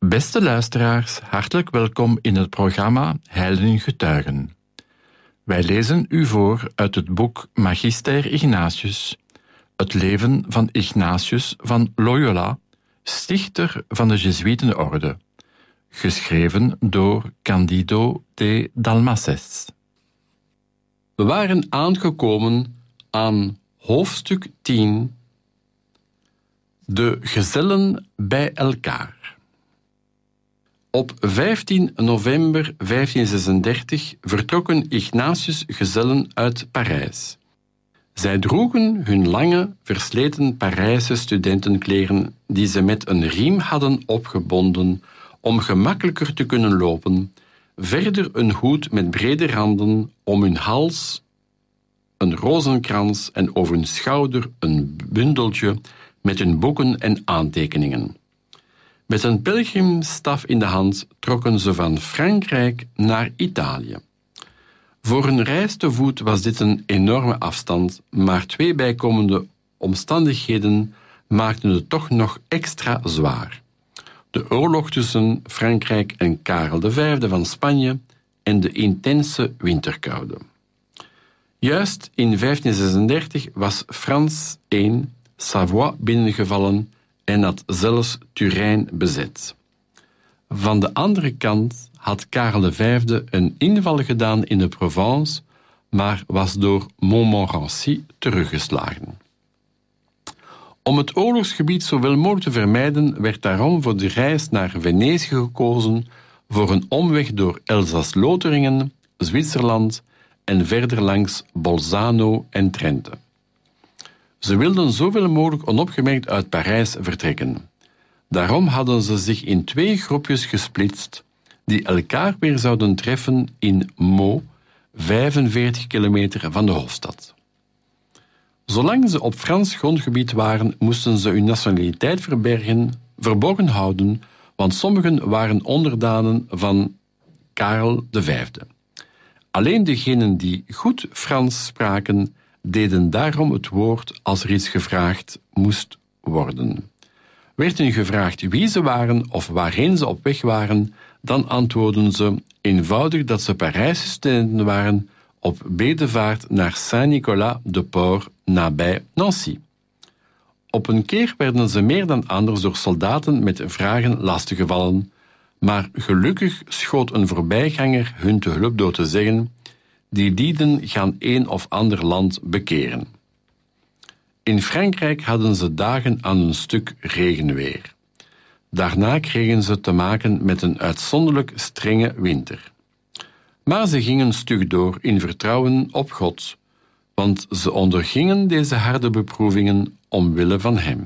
Beste luisteraars, hartelijk welkom in het programma Heiligen Getuigen. Wij lezen u voor uit het boek Magister Ignatius, het leven van Ignatius van Loyola, stichter van de Jezuïetenorde, geschreven door Candido de Dalmases. We waren aangekomen aan hoofdstuk 10, de gezellen bij elkaar. Op 15 november 1536 vertrokken Ignatius' gezellen uit Parijs. Zij droegen hun lange, versleten Parijse studentenkleren die ze met een riem hadden opgebonden om gemakkelijker te kunnen lopen, verder een hoed met brede randen om hun hals, een rozenkrans en over hun schouder een bundeltje met hun boeken en aantekeningen. Met een pelgrimsstaf in de hand trokken ze van Frankrijk naar Italië. Voor een reis te voet was dit een enorme afstand, maar twee bijkomende omstandigheden maakten het toch nog extra zwaar. De oorlog tussen Frankrijk en Karel V van Spanje en de intense winterkoude. Juist in 1536 was Frans I Savoie binnengevallen en had zelfs Turijn bezet. Van de andere kant had Karel V een inval gedaan in de Provence, maar was door Montmorency teruggeslagen. Om het oorlogsgebied zoveel mogelijk te vermijden, werd daarom voor de reis naar Venetië gekozen voor een omweg door Elzas-Lotharingen, Zwitserland en verder langs Bolzano en Trente. Ze wilden zoveel mogelijk onopgemerkt uit Parijs vertrekken. Daarom hadden ze zich in twee groepjes gesplitst, die elkaar weer zouden treffen in Meaux, 45 kilometer van de hoofdstad. Zolang ze op Frans grondgebied waren, moesten ze hun nationaliteit verborgen houden, want sommigen waren onderdanen van Karel V. Alleen degenen die goed Frans spraken, deden daarom het woord als er iets gevraagd moest worden. Werd hun gevraagd wie ze waren of waarheen ze op weg waren, dan antwoordden ze eenvoudig dat ze Parijse studenten waren op bedevaart naar Saint-Nicolas-de-Port nabij Nancy. Op een keer werden ze meer dan anders door soldaten met vragen lastiggevallen, maar gelukkig schoot een voorbijganger hun te hulp door te zeggen: die lieden gaan een of ander land bekeren. In Frankrijk hadden ze dagen aan een stuk regenweer. Daarna kregen ze te maken met een uitzonderlijk strenge winter. Maar ze gingen stug door in vertrouwen op God, want ze ondergingen deze harde beproevingen omwille van Hem.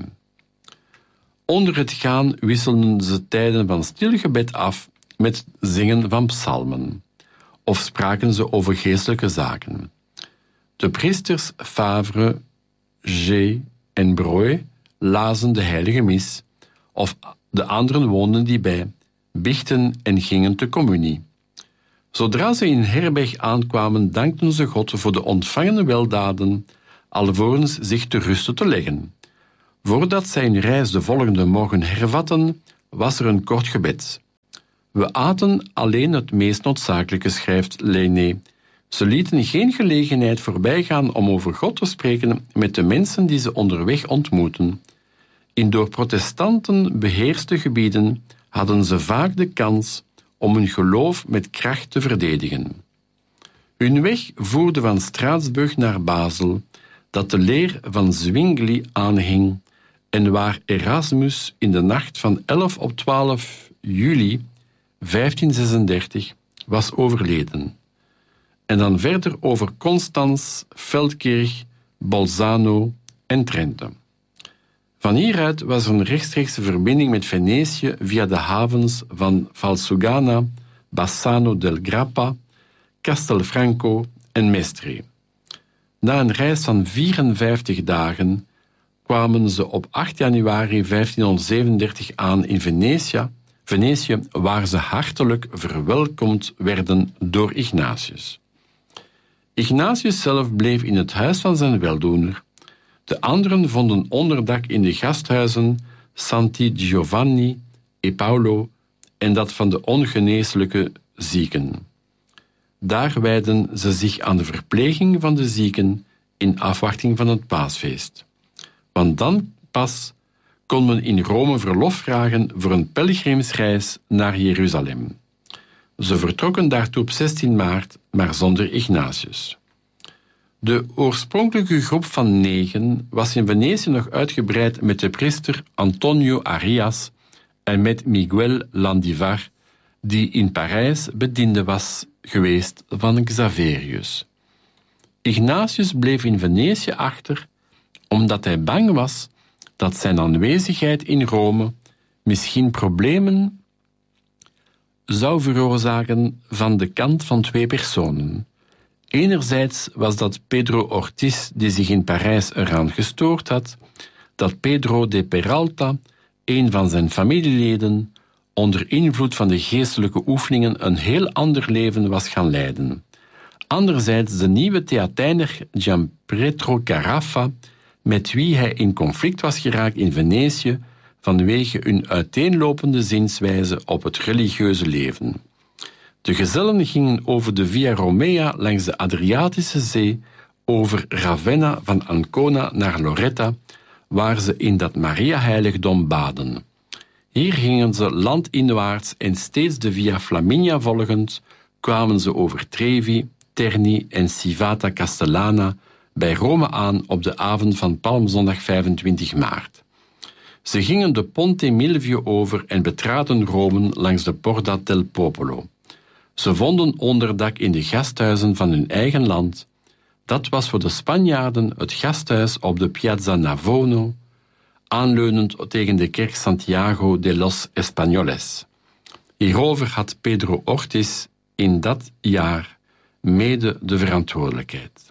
Onder het gaan wisselden ze tijden van stil gebed af met zingen van psalmen, of spraken ze over geestelijke zaken. De priesters Favre, G en Breuil lazen de heilige mis, of de anderen woonden die bij, biechten en gingen te communie. Zodra ze in herberg aankwamen, dankten ze God voor de ontvangene weldaden, alvorens zich te rusten te leggen. Voordat zij hun reis de volgende morgen hervatten, was er een kort gebed. We aten alleen het meest noodzakelijke, schrijft Lainé. Ze lieten geen gelegenheid voorbijgaan om over God te spreken met de mensen die ze onderweg ontmoeten. In door protestanten beheerste gebieden hadden ze vaak de kans om hun geloof met kracht te verdedigen. Hun weg voerde van Straatsburg naar Basel, dat de leer van Zwingli aanhing en waar Erasmus in de nacht van 11 op 12 juli 1536 was overleden. En dan verder over Constans, Feldkirch, Bolzano en Trente. Van hieruit was er een rechtstreekse verbinding met Venetië via de havens van Valsugana, Bassano del Grappa, Castelfranco en Mestre. Na een reis van 54 dagen kwamen ze op 8 januari 1537 aan in Venetië, waar ze hartelijk verwelkomd werden door Ignatius. Ignatius zelf bleef in het huis van zijn weldoener. De anderen vonden onderdak in de gasthuizen Santi Giovanni e Paolo en dat van de ongeneeslijke zieken. Daar wijden ze zich aan de verpleging van de zieken in afwachting van het paasfeest. Want dan pas kon men in Rome verlof vragen voor een pelgrimsreis naar Jeruzalem. Ze vertrokken daartoe op 16 maart, maar zonder Ignatius. De oorspronkelijke groep van 9 was in Venetië nog uitgebreid met de priester Antonio Arias en met Miguel Landivar, die in Parijs bediende was geweest van Xaverius. Ignatius bleef in Venetië achter, omdat hij bang was dat zijn aanwezigheid in Rome misschien problemen zou veroorzaken van de kant van 2 personen. Enerzijds was dat Pedro Ortiz, die zich in Parijs eraan gestoord had, dat Pedro de Peralta, een van zijn familieleden, onder invloed van de geestelijke oefeningen een heel ander leven was gaan leiden. Anderzijds de nieuwe Theatijner Gianpietro Carafa, met wie hij in conflict was geraakt in Venetië vanwege hun uiteenlopende zienswijze op het religieuze leven. De gezellen gingen over de Via Romea langs de Adriatische Zee, over Ravenna van Ancona naar Loretta, waar ze in dat Maria-heiligdom baden. Hier gingen ze landinwaarts en steeds de Via Flaminia volgend, kwamen ze over Trevi, Terni en Civata Castellana bij Rome aan op de avond van Palmzondag 25 maart. Ze gingen de Ponte Milvio over en betraden Rome langs de Porta del Popolo. Ze vonden onderdak in de gasthuizen van hun eigen land. Dat was voor de Spanjaarden het gasthuis op de Piazza Navono, aanleunend tegen de kerk Santiago de los Españoles. Hierover had Pedro Ortiz in dat jaar mede de verantwoordelijkheid.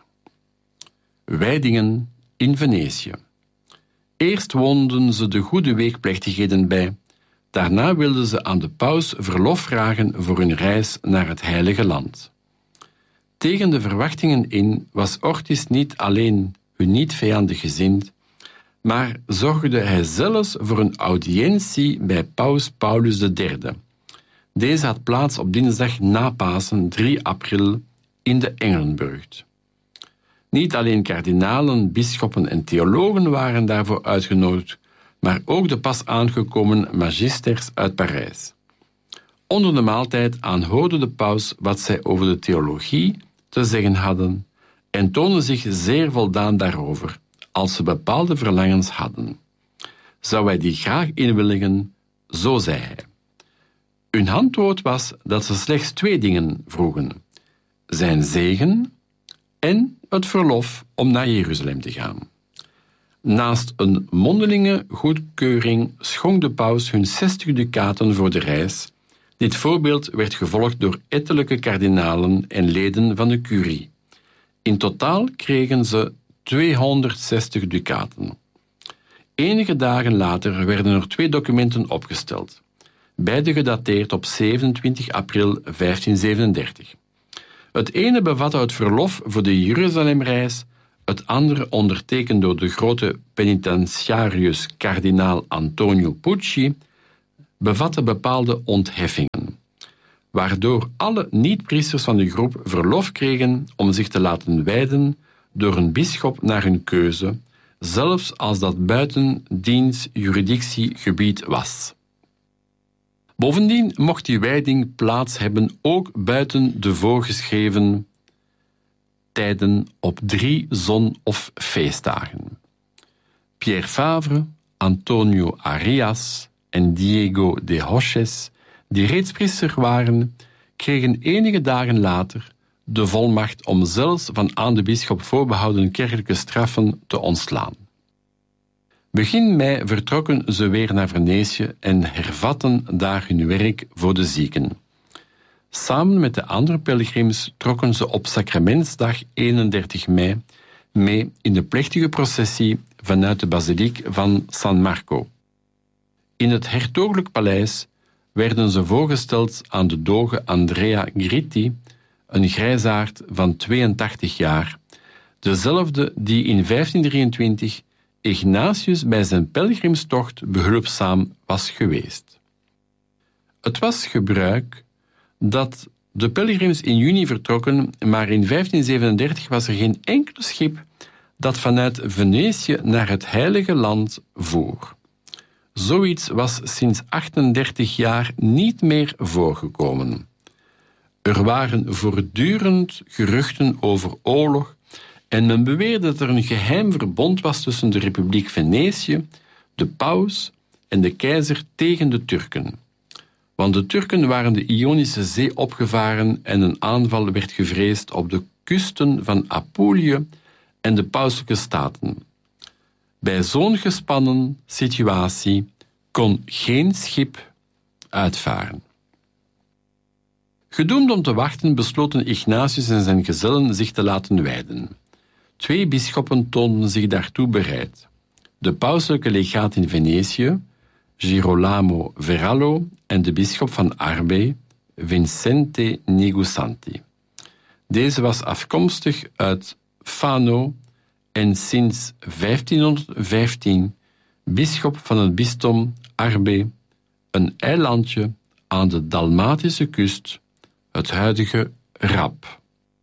Wijdingen in Venetië. Eerst woonden ze de Goede Weekplechtigheden bij. Daarna wilden ze aan de paus verlof vragen voor hun reis naar het Heilige Land. Tegen de verwachtingen in was Ortiz niet alleen hun niet vijandig gezind, maar zorgde hij zelfs voor een audiëntie bij paus Paulus III. Deze had plaats op dinsdag na Pasen 3 april in de Engelenburgt. Niet alleen kardinalen, bisschoppen en theologen waren daarvoor uitgenodigd, maar ook de pas aangekomen magisters uit Parijs. Onder de maaltijd aanhoorde de paus wat zij over de theologie te zeggen hadden en toonde zich zeer voldaan daarover, als ze bepaalde verlangens hadden. Zou hij die graag inwilligen, zo zei hij. Hun antwoord was dat ze slechts 2 dingen vroegen: zijn zegen en het verlof om naar Jeruzalem te gaan. Naast een mondelinge goedkeuring schonk de paus hun 60 ducaten voor de reis. Dit voorbeeld werd gevolgd door ettelijke kardinalen en leden van de curie. In totaal kregen ze 260 ducaten. Enige dagen later werden er 2 documenten opgesteld, beide gedateerd op 27 april 1537. Het ene bevatte het verlof voor de Jeruzalemreis, het andere, ondertekend door de grote penitentiarius kardinaal Antonio Pucci, bevatte bepaalde ontheffingen, waardoor alle niet-priesters van de groep verlof kregen om zich te laten wijden door een bisschop naar hun keuze, zelfs als dat buiten diens jurisdictiegebied was. Bovendien mocht die wijding plaats hebben ook buiten de voorgeschreven tijden op 3 zon- of feestdagen. Pierre Favre, Antonio Arias en Diego de Hoches, die reeds priester waren, kregen enige dagen later de volmacht om zelfs van aan de bisschop voorbehouden kerkelijke straffen te ontslaan. Begin mei vertrokken ze weer naar Venetië en hervatten daar hun werk voor de zieken. Samen met de andere pelgrims trokken ze op Sacramentsdag 31 mei mee in de plechtige processie vanuit de basiliek van San Marco. In het hertogelijk paleis werden ze voorgesteld aan de doge Andrea Gritti, een grijsaard van 82 jaar, dezelfde die in 1523 Ignatius bij zijn pelgrimstocht behulpzaam was geweest. Het was gebruik dat de pelgrims in juni vertrokken, maar in 1537 was er geen enkel schip dat vanuit Venetië naar het Heilige Land voer. Zoiets was sinds 38 jaar niet meer voorgekomen. Er waren voortdurend geruchten over oorlog en men beweerde dat er een geheim verbond was tussen de Republiek Venetië, de paus en de keizer tegen de Turken. Want de Turken waren de Ionische Zee opgevaren en een aanval werd gevreesd op de kusten van Apulië en de pauselijke staten. Bij zo'n gespannen situatie kon geen schip uitvaren. Gedoemd om te wachten besloten Ignatius en zijn gezellen zich te laten wijden. 2 bisschoppen toonden zich daartoe bereid. De pauselijke legaat in Venetië, Girolamo Verallo, en de bisschop van Arbe, Vincente Negusanti. Deze was afkomstig uit Fano en sinds 1515 bisschop van het bisdom Arbe, een eilandje aan de Dalmatische kust, het huidige Rap.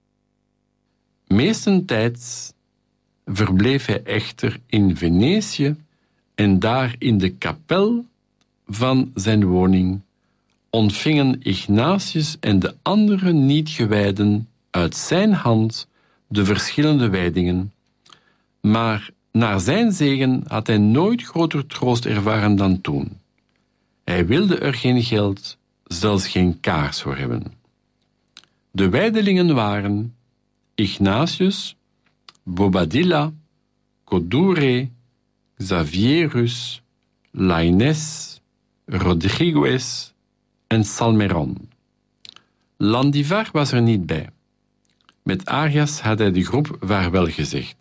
Meestentijds verbleef hij echter in Venetië en daar in de kapel van zijn woning ontvingen Ignatius en de andere niet-gewijden uit zijn hand de verschillende wijdingen, maar naar zijn zegen had hij nooit groter troost ervaren dan toen. Hij wilde er geen geld, zelfs geen kaars voor hebben. De wijdelingen waren Ignatius, Bobadilla, Codure, Xavierus, Lainez, Rodriguez en Salmeron. Landivar was er niet bij. Met Arias had hij de groep vaarwel gezegd.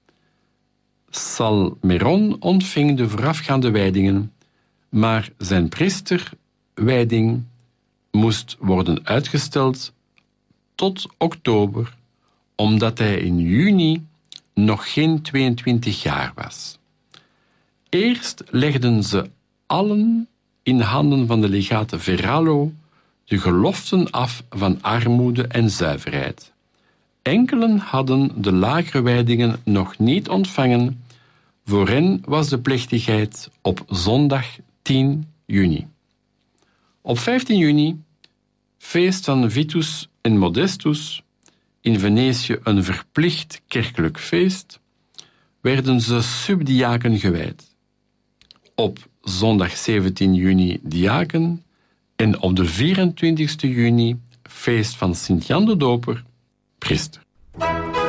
Salmeron ontving de voorafgaande wijdingen, maar zijn priesterwijding moest worden uitgesteld tot oktober, omdat hij in juni nog geen 22 jaar was. Eerst legden ze allen in handen van de legaat Verallo de geloften af van armoede en zuiverheid. Enkelen hadden de lagere wijdingen nog niet ontvangen. Voor hen was de plechtigheid op zondag 10 juni. Op 15 juni, feest van Vitus en Modestus, in Venetië een verplicht kerkelijk feest, werden ze subdiaken gewijd. Op zondag 17 juni diaken en op de 24 juni, feest van Sint-Jan de Doper, priester.